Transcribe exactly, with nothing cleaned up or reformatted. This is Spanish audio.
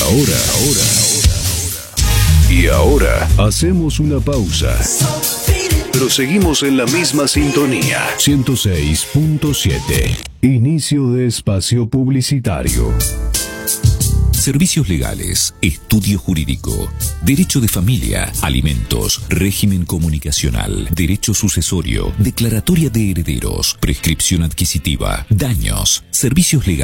ahora, ahora, y ahora hacemos una pausa. Pero seguimos en la misma sintonía. ciento seis punto siete. Inicio de espacio publicitario. Servicios legales, estudio jurídico, derecho de familia, alimentos, régimen comunicacional, derecho sucesorio, declaratoria de herederos, prescripción adquisitiva, daños, servicios legales.